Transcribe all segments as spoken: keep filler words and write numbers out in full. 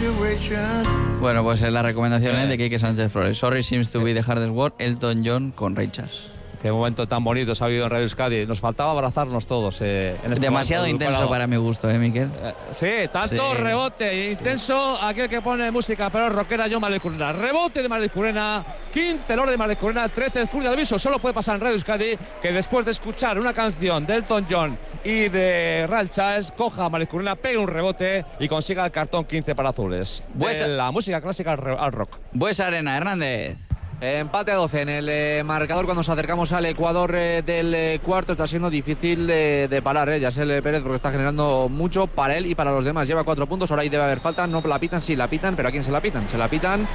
Bueno, pues es la recomendación eh, de Quique Sánchez Flores. Sorry seems to be the hardest word. Elton John con Ray Charles. Qué momento tan bonito se ha habido en Radio Euskadi. Nos faltaba abrazarnos todos. Eh, en este Demasiado momento, intenso para mi gusto, ¿eh, Miquel? Eh, sí, tanto Sí. rebote intenso. Sí. Aquel que pone música, pero rockera, yo Malecurena. Rebote de Malecurena. quince el orden de Malecurena. trece el Cruz de Alviso. Solo puede pasar en Radio Euskadi que después de escuchar una canción de Elton John y de Ray Charles, coja a Malecurena, pegue un rebote y consiga el cartón quince para azules. Buesa. De la música clásica al, al rock. Buesa Arena, Hernández. Empate a doce en el eh, marcador cuando nos acercamos al Ecuador eh, del eh, cuarto. Está siendo difícil de, de parar, eh, Yasel Pérez, porque está generando mucho para él y para los demás. Lleva cuatro puntos, ahora ahí debe haber falta. No la pitan, sí la pitan, pero ¿a quién se la pitan? Se la pitan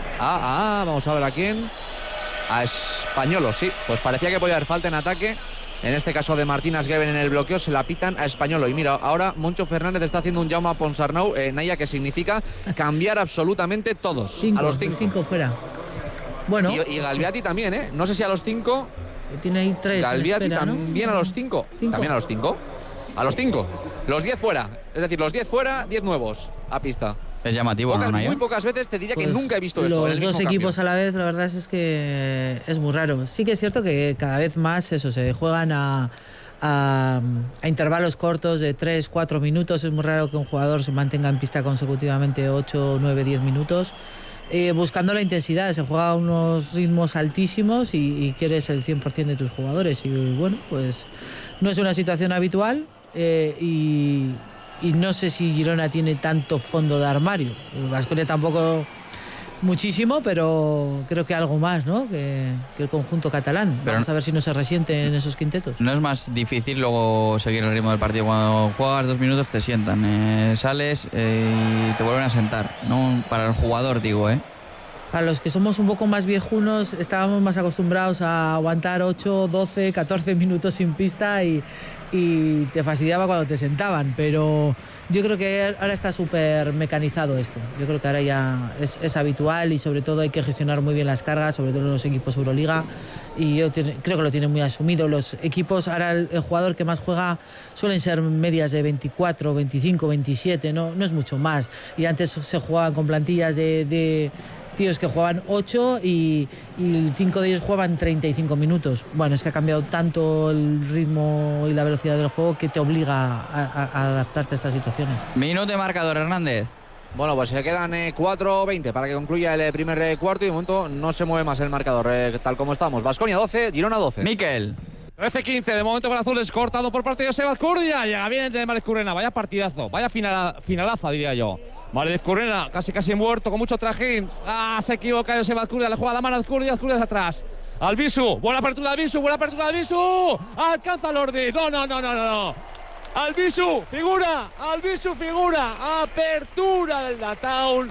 a, a vamos a ver a quién. A Españolo, sí. Pues parecía que podía haber falta en ataque. En este caso de Martín Asgueben en el bloqueo, se la pitan a Españolo. Y mira, ahora Moncho Fernández está haciendo un Jaume Ponsarnau, eh, Naya, que significa cambiar absolutamente todos. Cinco, a los cinco. cinco fuera. Bueno. Y, y Galviati también, ¿eh? No sé si a los cinco. Tiene ahí tres. Galviati espera, también, ¿no? a los cinco. Cinco. También a los cinco. A los cinco. Los diez fuera. Es decir, los diez fuera, diez nuevos a pista. Es llamativo, Pocas, ¿no, Naya? Muy pocas veces te diría Pues que nunca he visto esto. Los en el mismo dos cambio. equipos a la vez, la verdad es que es muy raro. Sí que es cierto que cada vez más eso se juegan a, a, a intervalos cortos de tres, cuatro minutos. Es muy raro que un jugador se mantenga en pista consecutivamente ocho, nueve, diez minutos. Eh, buscando la intensidad, se juega a unos ritmos altísimos y, y quieres el cien por ciento de tus jugadores. Y bueno, pues no es una situación habitual eh, y, y no sé si Girona tiene tanto fondo de armario. El Baskonia tampoco muchísimo, pero creo que algo más, ¿no? Que, que el conjunto catalán. Pero Vamos a ver si no se resiente en esos quintetos. ¿No es más difícil luego seguir el ritmo del partido? Cuando juegas dos minutos te sientan, eh, sales eh, y te vuelven a sentar, ¿no? Para el jugador, digo, ¿eh? Para los que somos un poco más viejunos, estábamos más acostumbrados a aguantar ocho, doce, catorce minutos sin pista y, y te fastidiaba cuando te sentaban, pero yo creo que ahora está súper mecanizado esto. Yo creo que ahora ya es, es habitual y sobre todo hay que gestionar muy bien las cargas, sobre todo en los equipos Euroliga, y yo tiene, creo que lo tienen muy asumido. Los equipos, ahora el, el jugador que más juega suelen ser medias de veinticuatro, veinticinco, veintisiete, no, no es mucho más. Y antes se jugaban con plantillas de... de tíos que jugaban ocho y, y cinco de ellos jugaban treinta y cinco minutos. Bueno, es que ha cambiado tanto el ritmo y la velocidad del juego que te obliga a, a, a adaptarte a estas situaciones. Minuto de marcador, Hernández. Bueno, pues se quedan eh, cuatro veinte para que concluya el eh, primer eh, cuarto y de momento no se mueve más el marcador, eh, tal como estamos. Baskonia doce, Girona doce. Miquel. trece quince, de momento para Azules, cortado por parte de Joseba Azcurdia. Llega bien entre Malecurena, vaya partidazo, vaya final, finalaza, diría yo. Malecurena, casi casi muerto, con mucho trajín. Ah, se equivoca Joseba Azcurdia, le juega la mano a Azcurdia, Azcurdia hacia atrás. Albisu, buena apertura de Albisu, buena apertura de Albisu. Alcanza Lordi, no, no, no, no, no, no. Albisu, figura, Albisu, figura. Apertura del Dataun.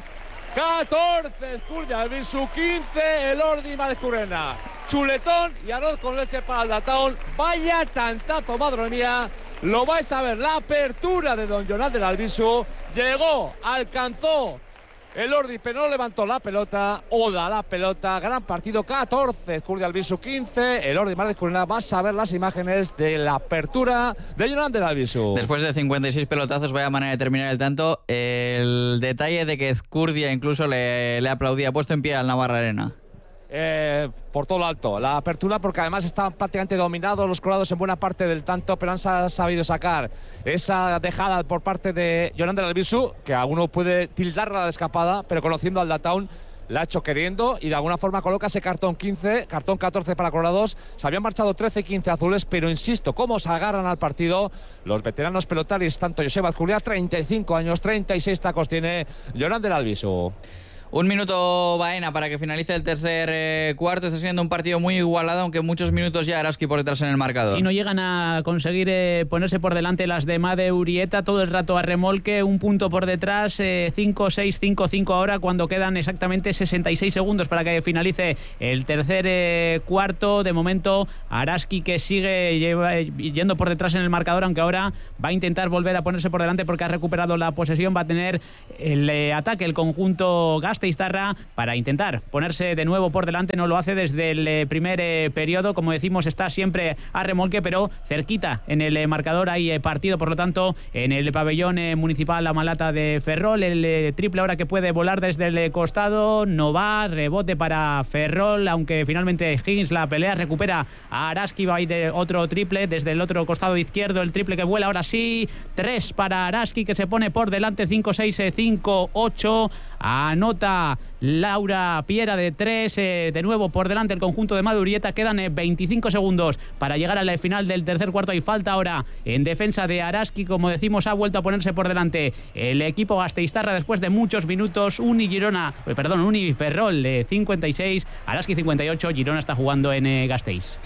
catorce, Azcurdia, Albisu, quince, el Ordi Malecurena. Chuletón y arroz con leche para el Dataun. Vaya tantazo, madre mía. Lo vais a ver, la apertura de don Jonás del Albisu. Llegó, alcanzó el Ordi, pero no levantó la pelota. Oda la pelota, gran partido, catorce, Azcurdia Albisu, quince, el Ordi Malecurena. Vas a ver las imágenes de la apertura de Jonás del Albisu. Después de cincuenta y seis pelotazos, vaya manera de terminar el tanto. El detalle de que Azcurdia incluso le, le aplaudía, puesto en pie al Navarra Arena. Eh, por todo lo alto, la apertura, porque además estaban prácticamente dominados los colorados en buena parte del tanto, pero han sa sabido sacar esa dejada por parte de Jonás del Albisu, que a uno puede tildarla de escapada, pero conociendo al Dataun la ha hecho queriendo y de alguna forma coloca ese cartón quince, cartón catorce para colorados. Se habían marchado trece quince azules, pero insisto, cómo se agarran al partido los veteranos pelotaris, tanto Joseba Azcurdia, treinta y cinco años, treinta y seis tacos tiene Jonás del Albisu. Un minuto, Baena, para que finalice el tercer eh, cuarto. Está siendo un partido muy igualado, aunque muchos minutos ya Araski por detrás en el marcador. Si no llegan a conseguir eh, ponerse por delante las de Made Urieta, todo el rato a remolque, un punto por detrás, eh, cinco seis, cinco cinco ahora, cuando quedan exactamente sesenta y seis segundos para que finalice el tercer eh, cuarto. De momento, Araski, que sigue lleva, eh, yendo por detrás en el marcador, aunque ahora va a intentar volver a ponerse por delante porque ha recuperado la posesión. Va a tener el eh, ataque, el conjunto Gasteiz. Gasteiztarra para intentar ponerse de nuevo por delante. No lo hace desde el eh, primer eh, periodo, como decimos, está siempre a remolque, pero cerquita en el eh, marcador hay eh, partido, por lo tanto, en el pabellón eh, municipal La Malata de Ferrol, el eh, triple ahora que puede volar desde el eh, costado, no va, rebote para Ferrol, aunque finalmente Higgins la pelea, recupera a Araski, va a ir eh, otro triple desde el otro costado izquierdo, el triple que vuela ahora sí, tres para Araski, que se pone por delante, cinco seis, cinco ocho, anota Laura Piera de tres, eh, de nuevo por delante el conjunto de Madurieta. Quedan eh, veinticinco segundos para llegar a la final del tercer cuarto. Hay falta ahora en defensa de Araski, como decimos, ha vuelto a ponerse por delante el equipo gasteiztarra después de muchos minutos. Uni Girona, eh, perdón, Uni Ferrol de cincuenta y seis, Araski cincuenta y ocho, Girona está jugando en eh, Gasteiz.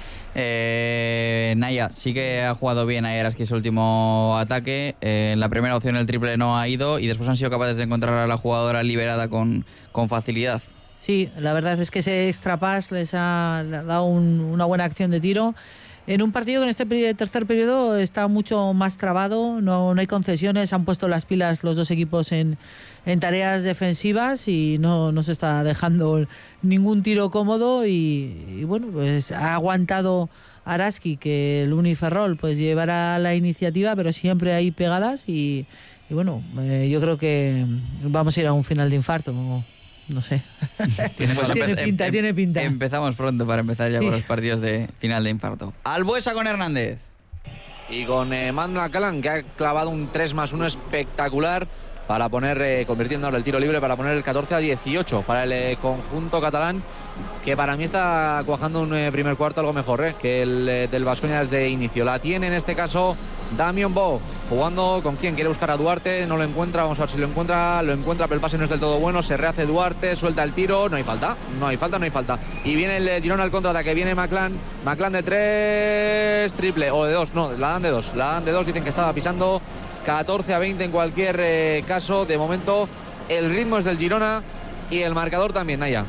Eh, Naya sí que ha jugado bien a Araski ese último ataque. Eh, en la primera opción el triple no ha ido y después han sido capaces de encontrar a la jugadora liberada con, con facilidad. Sí, la verdad es que ese extra pass les ha, le ha dado un, una buena acción de tiro. En un partido que en este tercer periodo está mucho más trabado, no, no hay concesiones, han puesto las pilas los dos equipos en, en tareas defensivas y no, no se está dejando ningún tiro cómodo y, y bueno, pues ha aguantado Araski que el Uniferrol pues llevará la iniciativa, pero siempre hay pegadas y, y bueno, eh, yo creo que vamos a ir a un final de infarto, ¿no? No sé. Tiene, pues tiene empe- pinta, em- tiene pinta. Empezamos pronto para empezar ya Sí. con los partidos de final de infarto. Albuesa con Hernández. Y con eh, Matt McCallum, que ha clavado un tres más uno espectacular para poner, eh, convirtiendo ahora el tiro libre, para poner el catorce a dieciocho para el eh, conjunto catalán, que para mí está cuajando un eh, primer cuarto algo mejor eh, que el eh, del Baskonia desde inicio. La tiene en este caso Damian Bog, jugando con quien quiere buscar a Duarte, no lo encuentra, vamos a ver si lo encuentra, lo encuentra, pero el pase no es del todo bueno, se rehace Duarte, suelta el tiro, no hay falta, no hay falta, no hay falta. Y viene el eh, Girona al contraataque, viene McCallum, McCallum de tres, triple, o de dos, no, la dan de dos, la dan de dos, dicen que estaba pisando. catorce a veinte en cualquier eh, caso. De momento el ritmo es del Girona y el marcador también, Naya.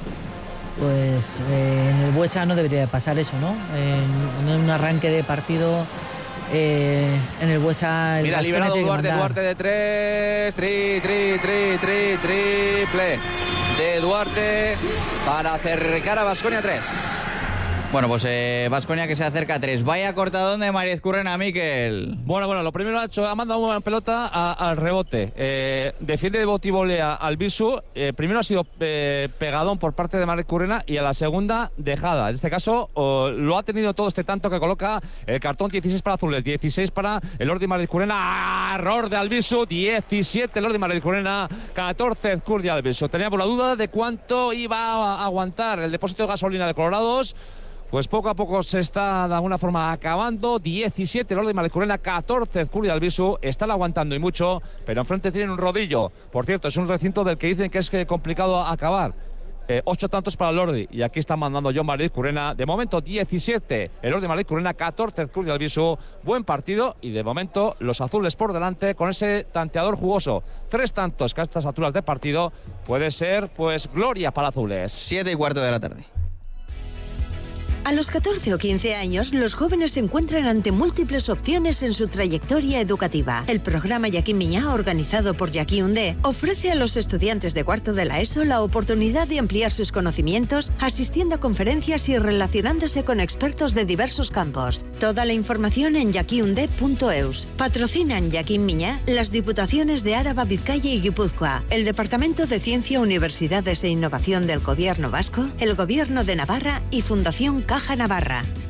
Pues eh, en el Buesa no debería pasar eso, ¿no? En, en un arranque de partido eh, en el Buesa el Mira, Baskonia liberado tiene que Duarte, mandar. Duarte de tres, tri, tri, tri, tri, triple de Duarte para acercar a Baskonia tres. Bueno, pues Baskonia eh, que se acerca a tres. Vaya cortadón de Mariez Currena, Miquel. Bueno, bueno, lo primero ha hecho, ha mandado una pelota a, al rebote. Eh, defiende de botivolea al Bisu. Eh, primero ha sido eh, pegadón por parte de Mariez Currena y a la segunda dejada. En este caso oh, lo ha tenido todo este tanto que coloca el cartón dieciséis para Azules, dieciséis para el Ordi Mariez Currena. Error de Albisu, diecisiete el Ordi Mariez Currena, catorce Ezcurdia Albisu. Teníamos la duda de cuánto iba a aguantar el depósito de gasolina de Colorados. Pues poco a poco se está de alguna forma acabando. diecisiete el Ordi Mariez Currena, catorce Ezcurdia Albisu. Están aguantando y mucho, pero enfrente tienen un rodillo. Por cierto, es un recinto del que dicen que es complicado acabar. Eh, ocho tantos para el Ordi y aquí están mandando John Mariez Currena. De momento diecisiete el Ordi Mariez Currena, catorce Ezcurdia Albisu. Buen partido y de momento los azules por delante con ese tanteador jugoso. Tres tantos que a estas alturas de partido puede ser pues gloria para azules. Siete y cuarto de la tarde. A los catorce o quince años, los jóvenes se encuentran ante múltiples opciones en su trayectoria educativa. El programa Joaquín Miñá, organizado por Jackie Undé, ofrece a los estudiantes de cuarto de la ESO la oportunidad de ampliar sus conocimientos, asistiendo a conferencias y relacionándose con expertos de diversos campos. Toda la información en jacquiundé punto eus. Patrocinan Joaquín Miñá las Diputaciones de Áraba, Vizcaya y Guipúzcoa, el Departamento de Ciencia, Universidades e Innovación del Gobierno Vasco, el Gobierno de Navarra y Fundación Caja Navarra.